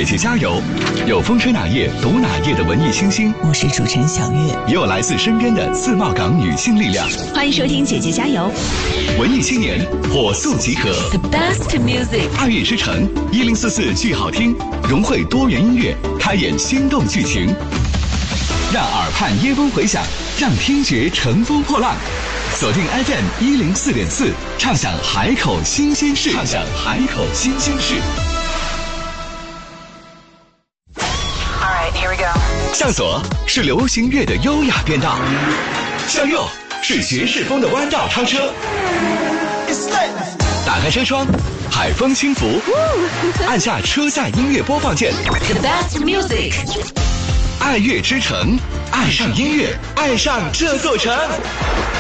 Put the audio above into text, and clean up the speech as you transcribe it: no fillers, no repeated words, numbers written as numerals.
姐加油，有风吹哪页读哪页的文艺新星， 我是主持人小月， 也有来自身边的自贸港女性力量。 欢迎收听姐姐加油， 文艺青年火速集合 The best music， 爱乐之城1044剧好听，融汇多元音乐，开演心动剧情，让耳畔耶风回响，让听觉乘风破浪。锁定 FM 104.4，畅享海口新鲜事，畅享海口新鲜事。 Alright, here we go. 向左是流行乐的优雅变道，向右是爵士风的弯道超车。打开车窗，海风轻拂，按下车载音乐播放键。 The best music， 爱乐之城，爱上音乐，爱上这座城。